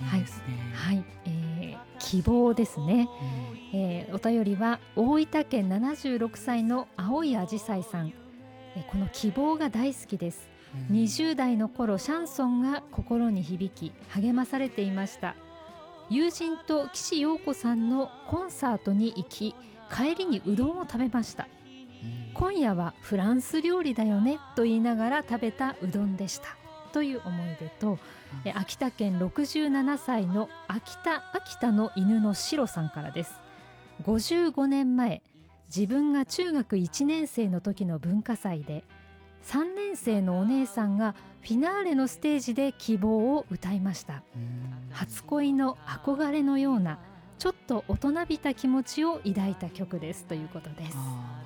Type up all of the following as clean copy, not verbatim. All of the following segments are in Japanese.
いいですね。 はい、希望ですね。お便りは大分県76歳の青いあじさいさん。この希望が大好きです。20代の頃シャンソンが心に響き励まされていました。友人と岸洋子さんのコンサートに行き、帰りにうどんを食べました。今夜はフランス料理だよねと言いながら食べたうどんでしたという思い出と、秋田県67歳の秋田の犬のシロさんからです。55年前、自分が中学1年生の時の文化祭で3年生のお姉さんがフィナーレのステージで希望を歌いました。初恋の憧れのようなちょっと大人びた気持ちを抱いた曲ですということです。はい、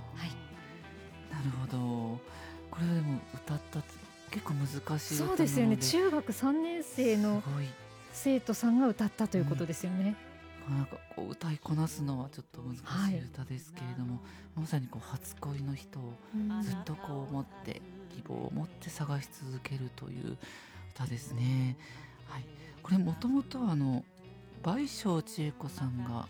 なるほど。これはでも歌った結構難しい歌なので、 そうですよね。中学3年生の生徒さんが歌ったということですよね。 なんかこう歌いこなすのはちょっと難しい歌ですけれども、まさにこう初恋の人をずっとこう思って希望を持って探し続けるという歌ですね。はい、これもともと倍賞千恵子さんが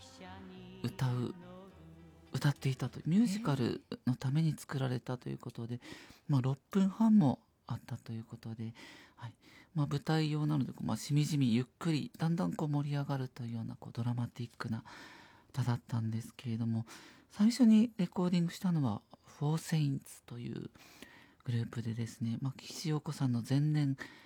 歌っていたというミュージカルのために作られたということで、6分半もあったということで、はい、舞台用なのでしみじみゆっくりだんだん盛り上がるというようなドラマティックな歌だったんですけれども、最初にレコーディングしたのはフォーセインツというグループでですね、岸洋子さんの前年